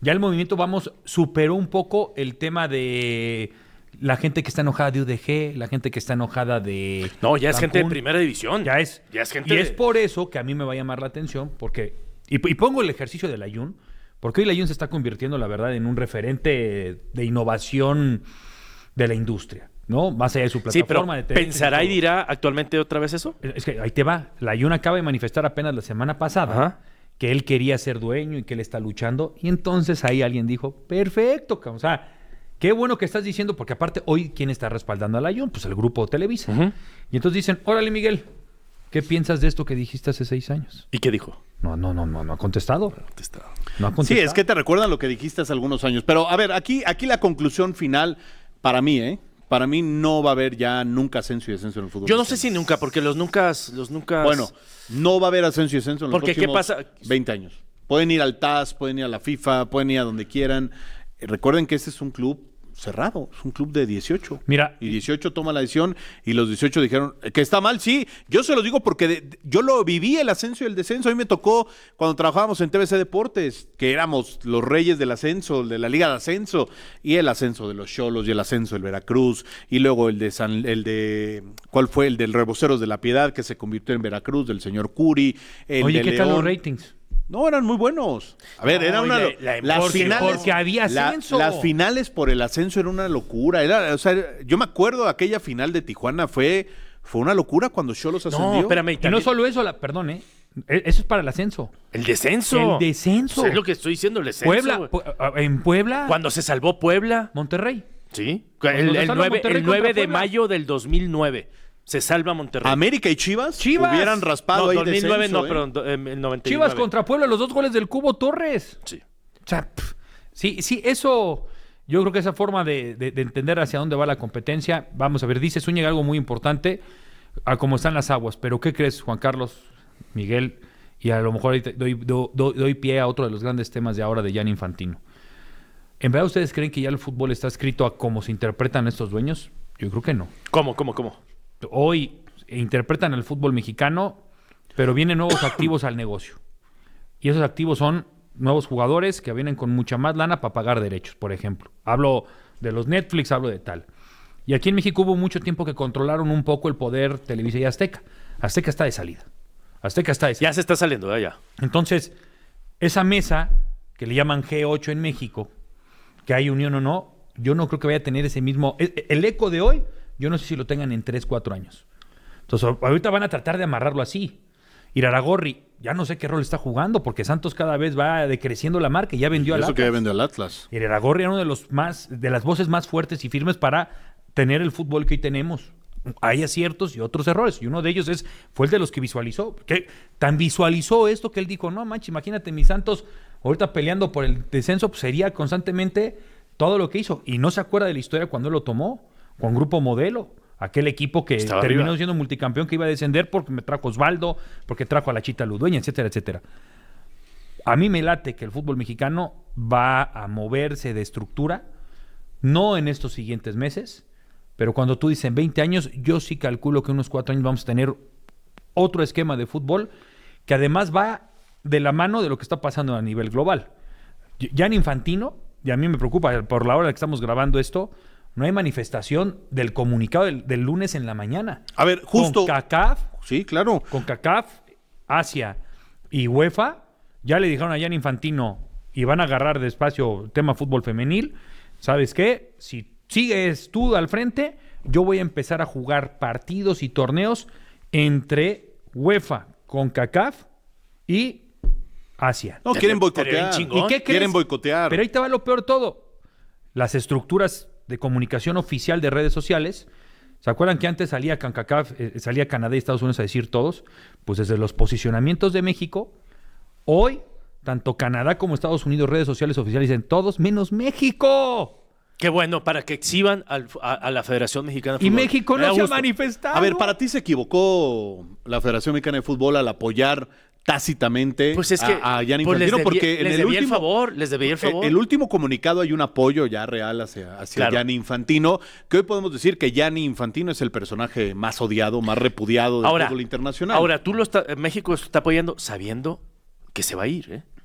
Ya el movimiento, superó un poco el tema de la gente que está enojada de UDG, la gente que está enojada de No, ya es Cancún. gente de primera división. Ya es gente y es por eso que a mí me va a llamar la atención, porque y pongo el ejercicio del Layún, porque hoy Layún se está convirtiendo, la verdad, en un referente de innovación de la industria, ¿no? Más allá de su plataforma. Sí, pero ¿pensará y dirá actualmente otra vez eso? Es que ahí te va. Layún acaba de manifestar apenas la semana pasada que él quería ser dueño y que él está luchando. Y entonces ahí alguien dijo, perfecto, o sea, qué bueno que estás diciendo, porque aparte hoy, ¿quién está respaldando a Layún? Pues el grupo Televisa. Y entonces dicen, órale, Miguel, ¿qué piensas de esto que dijiste hace 6 años? ¿Y qué dijo? No ha contestado. No ha contestado. Sí, es que te recuerdan lo que dijiste hace algunos años. Pero, a ver, aquí la conclusión final, para mí, para mí no va a haber ya nunca ascenso y descenso en el fútbol. Yo no sé si nunca, porque los nunca... Bueno, no va a haber ascenso y descenso en los porque próximos ¿qué pasa? 20 años. Pueden ir al TAS, pueden ir a la FIFA, pueden ir a donde quieran. Recuerden que este es un club cerrado, es un club de 18. Mira, y 18 toma la decisión y los 18 dijeron que está mal. Sí, yo se los digo porque yo lo viví, el ascenso y el descenso. A mí me tocó cuando trabajábamos en TVC Deportes, que éramos los reyes del ascenso, de la Liga de Ascenso, y el ascenso de los Xolos y el ascenso del Veracruz, y luego ¿cuál fue? El del Reboceros de la Piedad, que se convirtió en Veracruz, del señor Curi. Oye, ¿qué tal los ratings? No, eran muy buenos. A ver, era una las finales, porque había ascenso. Las finales por el ascenso era una locura. Yo me acuerdo aquella final de Tijuana fue una locura cuando Xolos ascendió. No, espérame. Y no solo eso, perdón, eso es para el ascenso. El descenso. El descenso. Pues es lo que estoy diciendo, el descenso. En Puebla. Cuando se salvó Puebla. Monterrey. Sí. El 9 de mayo del 2009. Se salva Monterrey. América y Chivas hubieran raspado ahí 2009 descenso, no, pero el 99. Chivas contra Puebla, los 2 goles del Cubo Torres. Sí. O sea, sí, eso... Yo creo que esa forma de entender hacia dónde va la competencia, vamos a ver, dice Zúñiga algo muy importante, a cómo están las aguas, pero ¿qué crees, Juan Carlos, Miguel? Y a lo mejor doy pie a otro de los grandes temas de ahora de Gianni Infantino. ¿En verdad ustedes creen que ya el fútbol está escrito a cómo se interpretan estos dueños? Yo creo que no. ¿Cómo? Hoy interpretan el fútbol mexicano, pero vienen nuevos activos al negocio. Y esos activos son nuevos jugadores que vienen con mucha más lana para pagar derechos, por ejemplo. Hablo de los Netflix, hablo de tal. Y aquí en México hubo mucho tiempo que controlaron un poco el poder Televisa y Azteca. Azteca está de salida. Ya se está saliendo, ya. Entonces, esa mesa, que le llaman G8 en México, que hay unión o no, yo no creo que vaya a tener ese mismo... El eco de hoy, yo no sé si lo tengan en 3, 4 años. Entonces, ahorita van a tratar de amarrarlo así. Iraragorri, ya no sé qué rol está jugando, porque Santos cada vez va decreciendo la marca y ya vendió al Atlas. Eso que ya vendió al Atlas. Iraragorri era uno de las voces más fuertes y firmes para tener el fútbol que hoy tenemos. Hay aciertos y otros errores, y uno de ellos fue el de los que visualizó. Que tan visualizó esto que él dijo, no manches, imagínate mi Santos ahorita peleando por el descenso, pues sería constantemente todo lo que hizo. Y no se acuerda de la historia cuando él lo tomó, con Grupo Modelo. Aquel equipo que estaba terminó arriba, siendo multicampeón, que iba a descender porque me trajo Osvaldo, porque trajo a la Chita Ludueña, etcétera, etcétera. A mí me late que el fútbol mexicano va a moverse de estructura, no en estos siguientes meses, pero cuando tú dices en 20 años, yo sí calculo que en unos 4 años vamos a tener otro esquema de fútbol que además va de la mano de lo que está pasando a nivel global. Gianni Infantino, y a mí me preocupa por la hora que estamos grabando esto, no hay manifestación del comunicado del lunes en la mañana. A ver, justo... Con CACAF, sí, claro. Con CACAF, Asia y UEFA, ya le dijeron a Gianni Infantino y van a agarrar despacio tema fútbol femenil. ¿Sabes qué? Si sigues tú al frente, yo voy a empezar a jugar partidos y torneos entre UEFA, con CACAF y Asia. No, quieren boicotear. ¿Y qué crees? Quieren boicotear. Pero ahí te va lo peor de todo. Las estructuras de comunicación oficial de redes sociales. ¿Se acuerdan que antes salía CONCACAF, salía Canadá y Estados Unidos a decir todos? Pues desde los posicionamientos de México, hoy, tanto Canadá como Estados Unidos, redes sociales oficiales dicen todos menos México. Qué bueno, para que exhiban a la Federación Mexicana de Y Fútbol. México no se ha manifestado. A ver, ¿para ti se equivocó la Federación Mexicana de Fútbol al apoyar tácitamente pues es que, a Gianni pues Infantino? Porque en les el debía último, les debía el favor. El último comunicado hay un apoyo ya real hacia claro, Gianni Infantino, que hoy podemos decir que Gianni Infantino es el personaje más odiado, más repudiado del fútbol internacional. Ahora, México está apoyando sabiendo que se va a ir, ¿eh?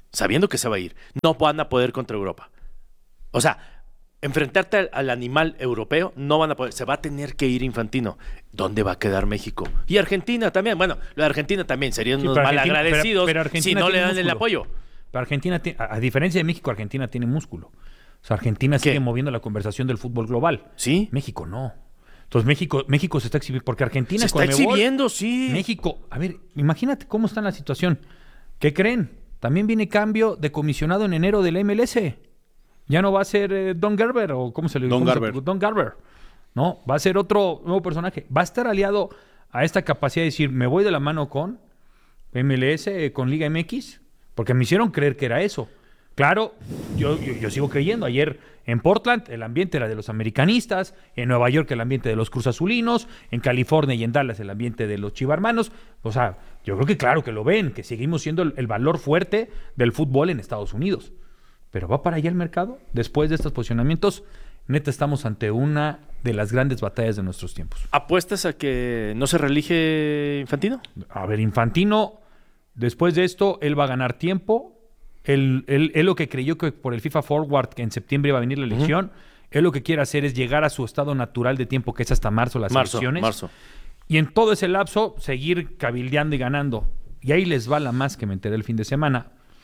sabiendo que se va a ir, no van a poder contra Europa. O sea, enfrentarte al animal europeo, no van a poder, se va a tener que ir Infantino. ¿Dónde va a quedar México? Y Argentina también, bueno, lo de Argentina también serían unos malagradecidos si no le dan el apoyo. Pero Argentina, a diferencia de México, Argentina tiene músculo. O sea, Argentina sigue moviendo la conversación del fútbol global. ¿Sí? México no. Entonces México se está exhibiendo, porque Argentina se está exhibiendo, sí. México, a ver, imagínate cómo está la situación. ¿Qué creen? También viene cambio de comisionado en enero del MLS. Ya no va a ser Don Garber, o ¿cómo se le dice? Don Garber. No, va a ser otro nuevo personaje. Va a estar aliado a esta capacidad de decir, me voy de la mano con MLS, con Liga MX, porque me hicieron creer que era eso. Claro, yo sigo creyendo. Ayer en Portland el ambiente era de los americanistas, en Nueva York el ambiente de los Cruz Azulinos, en California y en Dallas el ambiente de los Chivarmanos. O sea, yo creo que claro que lo ven, que seguimos siendo el valor fuerte del fútbol en Estados Unidos. Pero ¿va para allá el mercado? Después de estos posicionamientos, neta, estamos ante una de las grandes batallas de nuestros tiempos. ¿Apuestas a que no se reelige Infantino? A ver, Infantino, después de esto, él va a ganar tiempo. Él lo que creyó que por el FIFA Forward, que en septiembre iba a venir la elección, él lo que quiere hacer es llegar a su estado natural de tiempo, que es hasta marzo las elecciones. Y en todo ese lapso, seguir cabildeando y ganando. Y ahí les va la más que me enteré el fin de semana.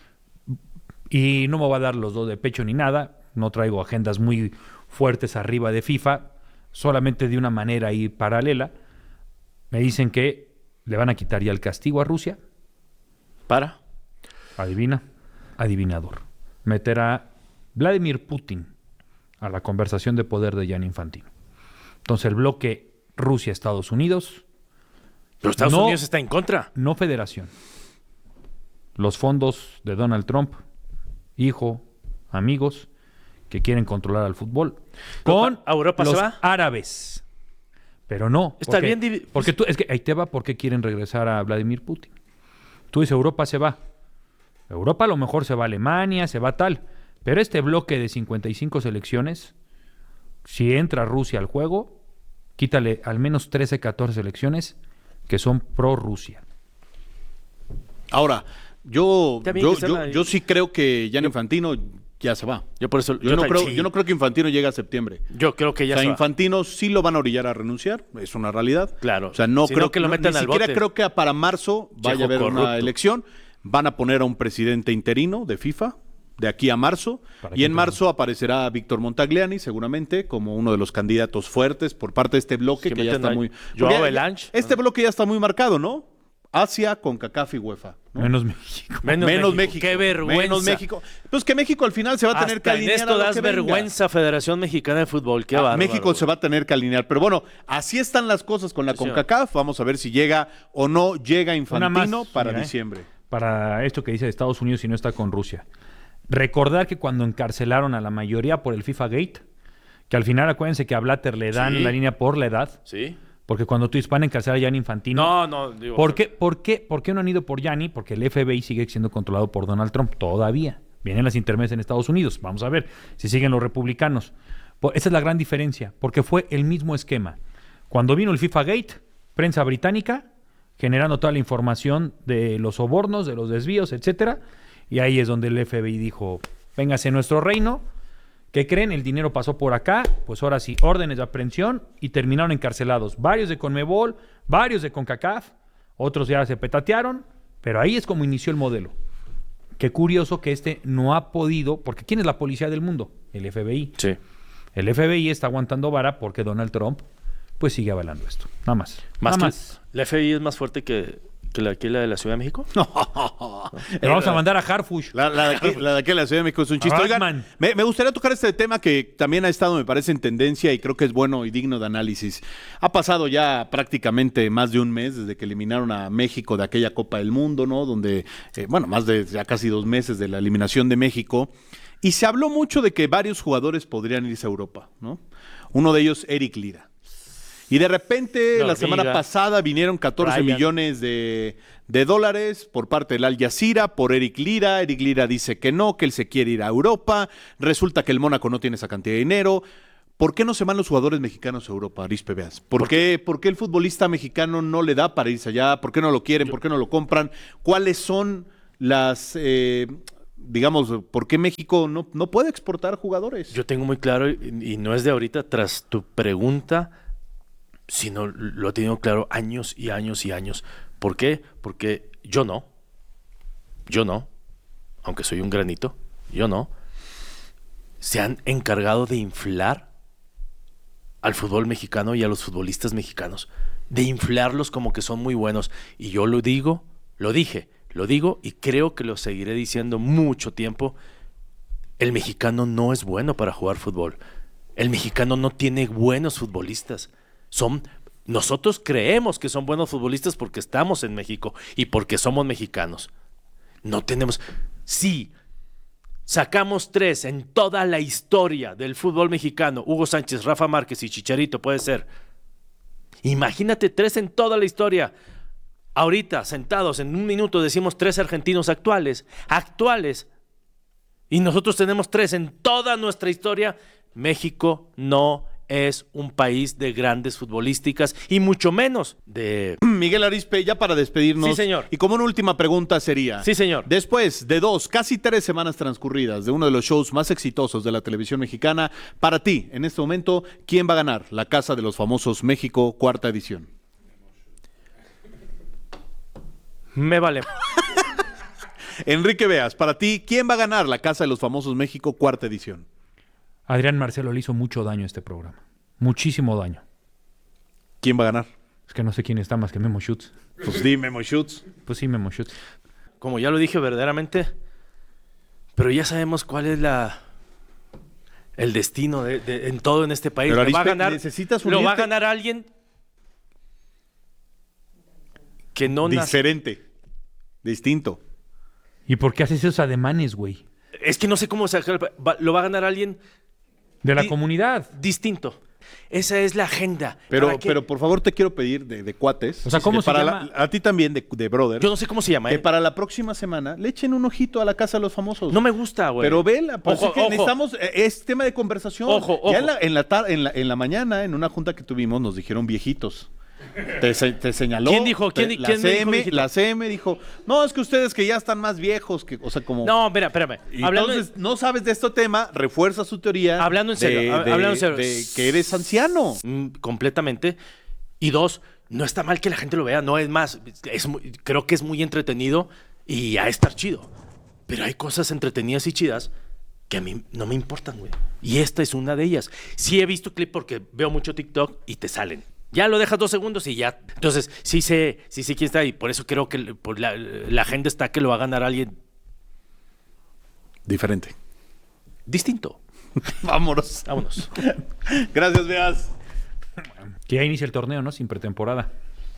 Y no me va a dar los dos de pecho ni nada. No traigo agendas muy fuertes arriba de FIFA. Solamente de una manera ahí paralela. Me dicen que le van a quitar ya el castigo a Rusia. ¿Para? Adivina. Adivinador. Meter a Vladimir Putin a la conversación de poder de Gianni Infantino. Entonces el bloque Rusia-Estados Unidos. Pero Estados Unidos está en contra. No federación. Los fondos de Donald Trump, hijo, amigos, que quieren controlar al fútbol. Con Europa los se va. árabes. Pero no. Está bien. Porque tú, es que ahí te va por qué quieren regresar a Vladimir Putin. Tú dices, Europa se va. Europa a lo mejor se va a Alemania, se va tal. Pero este bloque de 55 selecciones, si entra Rusia al juego, quítale al menos 13, 14 selecciones que son pro-Rusia. Ahora, yo sí creo que Gianni Infantino ya se va. Yo no creo que Infantino llegue a septiembre. Yo creo que ya se va. Infantino sí lo van a orillar a renunciar, es una realidad. Claro. O sea, no creo que lo metan ni al siquiera bote. creo que para marzo vaya a haber una elección. Van a poner a un presidente interino de FIFA de aquí a marzo. Y en marzo aparecerá Víctor Montagliani, seguramente, como uno de los candidatos fuertes por parte de este bloque que ya está muy... Este bloque ya está muy marcado, ¿no? Asia, CONCACAF y UEFA, ¿no? Menos México. Menos México. Qué vergüenza. Menos México. Pues que México al final se va a tener que alinear. En esto das vergüenza, Federación Mexicana de Fútbol. Qué bárbaro. México se va a tener que alinear. Pero bueno, así están las cosas con la CONCACAF. Vamos a ver si llega o no llega Infantino para diciembre. Para esto que dice de Estados Unidos y no está con Rusia. Recordar que cuando encarcelaron a la mayoría por el FIFA Gate, que al final acuérdense que a Blatter le dan la línea por la edad. Sí. Porque cuando tú van a encarcelar a Gianni Infantino... Digo... ¿Por qué no han ido por Gianni? Porque el FBI sigue siendo controlado por Donald Trump todavía. Vienen las intermedias en Estados Unidos. Vamos a ver si siguen los republicanos. Esa es la gran diferencia, porque fue el mismo esquema. Cuando vino el FIFA Gate, prensa británica, generando toda la información de los sobornos, de los desvíos, etcétera. Y ahí es donde el FBI dijo, véngase a nuestro reino. ¿Qué creen? El dinero pasó por acá, pues ahora sí, órdenes de aprehensión y terminaron encarcelados. Varios de CONMEBOL, varios de CONCACAF, otros ya se petatearon, pero ahí es como inició el modelo. Qué curioso que este no ha podido, porque ¿quién es la policía del mundo? El FBI. Sí. El FBI está aguantando vara porque Donald Trump pues sigue avalando esto. Nada más. Nada más. ¿La FBI es más fuerte que la de la Ciudad de México? Le vamos a mandar a Harfush. La de aquí de la Ciudad de México es un chiste. Oigan, me gustaría tocar este tema que también ha estado, me parece, en tendencia y creo que es bueno y digno de análisis. Ha pasado ya prácticamente más de un mes desde que eliminaron a México de aquella Copa del Mundo, ¿no? Donde, más de ya casi 2 meses de la eliminación de México. Y se habló mucho de que varios jugadores podrían irse a Europa, ¿no? Uno de ellos, Eric Lira. Y de repente, la semana pasada vinieron 14 millones de dólares por parte del Al Jazeera por Eric Lira. Eric Lira dice que no, que él se quiere ir a Europa. Resulta que el Mónaco no tiene esa cantidad de dinero. ¿Por qué no se van los jugadores mexicanos a Europa, Arispe Beas? ¿Por qué el futbolista mexicano no le da para irse allá? ¿Por qué no lo quieren? ¿Por qué no lo compran? ¿Cuáles son las digamos, ¿por qué México no puede exportar jugadores? Yo tengo muy claro, y no es de ahorita, tras tu pregunta, sino lo he tenido claro años y años y años. ¿Por qué? Porque yo no, aunque soy un granito, yo no, se han encargado de inflar al fútbol mexicano y a los futbolistas mexicanos, de inflarlos como que son muy buenos. Y yo lo digo y creo que lo seguiré diciendo mucho tiempo. El mexicano no es bueno para jugar fútbol. El mexicano no tiene buenos futbolistas. Nosotros creemos que son buenos futbolistas porque estamos en México y porque somos mexicanos. No tenemos... Sí, sacamos 3 en toda la historia del fútbol mexicano. Hugo Sánchez, Rafa Márquez y Chicharito, puede ser. Imagínate 3 en toda la historia. Ahorita, sentados en un minuto, decimos 3 argentinos actuales. Y nosotros tenemos 3 en toda nuestra historia. México no es un país de grandes futbolísticas y mucho menos de... Miguel Arizpe, ya para despedirnos. Sí, señor. Y como una última pregunta sería... Sí, señor. Después de casi 3 semanas transcurridas de uno de los shows más exitosos de la televisión mexicana, para ti, en este momento, ¿quién va a ganar la Casa de los Famosos México, 4ª edición? Me vale. Enrique Beas, para ti, ¿quién va a ganar la Casa de los Famosos México, 4ª edición? Adrián Marcelo le hizo mucho daño a este programa. Muchísimo daño. ¿Quién va a ganar? Es que no sé quién está más que Memo Schutz. Pues di Memo Schutz. Pues sí, Memo Schutz. Como ya lo dije verdaderamente, pero ya sabemos cuál es el destino en todo en este país. Pero Lo va a Arizpe, ganar, necesitas lo va a unirte. ganar alguien que no nace. Diferente. Distinto. ¿Y por qué haces esos ademanes, güey? Es que no sé cómo sacar. Lo va a ganar alguien De la comunidad. distinto. Esa es la agenda. Pero por favor te quiero pedir de cuates. O sea, ¿cómo que se para llama? a ti también, de brother. Yo no sé cómo se llama, Que para la próxima semana le echen un ojito a la Casa de los Famosos. No me gusta, güey. Pero vela, pues Ojo, es que ojo. necesitamos, es tema de conversación. Ojo, Ya ojo. en la mañana, en una junta que tuvimos, nos dijeron viejitos. Te señaló. ¿Quién dijo? ¿Quién la me dijo CM, viejito? la CM dijo, no, es que ustedes que ya están más viejos, que, o sea, como... No, espérame. Y entonces, no sabes de este tema, refuerza su teoría. Hablando en serio, hablando en serio. de que eres anciano. Completamente. Y 2, no está mal que la gente lo vea. No es más. Creo que es muy entretenido y a estar chido. Pero hay cosas entretenidas y chidas que a mí no me importan, güey. Y esta es una de ellas. Sí he visto clip porque veo mucho TikTok y te salen. Ya lo dejas 2 segundos y ya. Entonces, sí sé quién está. Y por eso creo que la agenda está que lo va a ganar alguien Diferente. distinto. Vámonos. Vámonos. Gracias, Beas. Que ya inicia el torneo, ¿no? Sin pretemporada.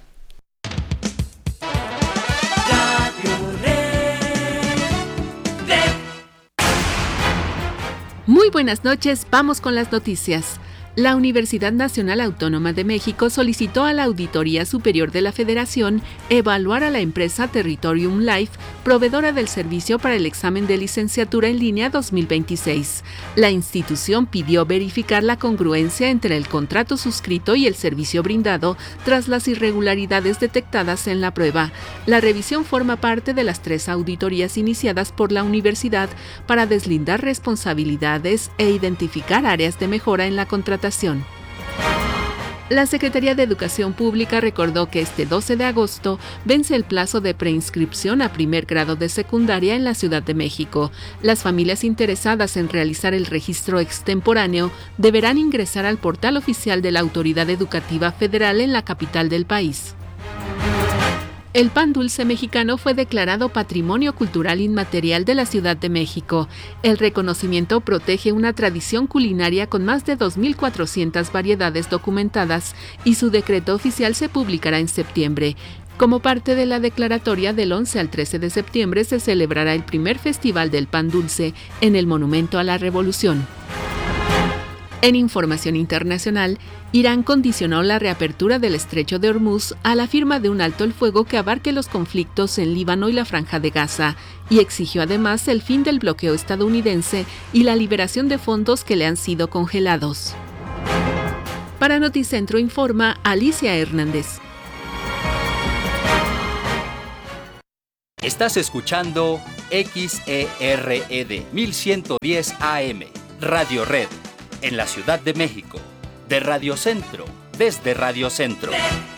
Muy buenas noches, vamos con las noticias. La Universidad Nacional Autónoma de México solicitó a la Auditoría Superior de la Federación evaluar a la empresa Territorium Life, proveedora del servicio para el examen de licenciatura en línea 2026. La institución pidió verificar la congruencia entre el contrato suscrito y el servicio brindado tras las irregularidades detectadas en la prueba. La revisión forma parte de las 3 auditorías iniciadas por la universidad para deslindar responsabilidades e identificar áreas de mejora en la contratación. La Secretaría de Educación Pública recordó que este 12 de agosto vence el plazo de preinscripción a primer grado de secundaria en la Ciudad de México. Las familias interesadas en realizar el registro extemporáneo deberán ingresar al portal oficial de la Autoridad Educativa Federal en la capital del país. El pan dulce mexicano fue declarado Patrimonio Cultural Inmaterial de la Ciudad de México. El reconocimiento protege una tradición culinaria con más de 2.400 variedades documentadas y su decreto oficial se publicará en septiembre. Como parte de la declaratoria, del 11 al 13 de septiembre se celebrará el primer Festival del Pan Dulce en el Monumento a la Revolución. En información internacional, Irán condicionó la reapertura del Estrecho de Hormuz a la firma de un alto el fuego que abarque los conflictos en Líbano y la Franja de Gaza, y exigió además el fin del bloqueo estadounidense y la liberación de fondos que le han sido congelados. Para Noticentro informa Alicia Estás escuchando XERED 1110 AM, Radio Red, en la Ciudad de México, de Radio Centro, desde Radio Centro.